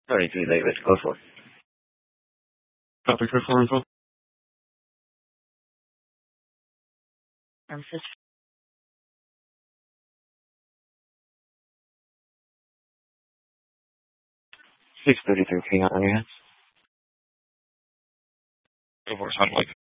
33 David, go for it. Copy for 4 info. I'm 633, King on your hands. Go for it, sound like.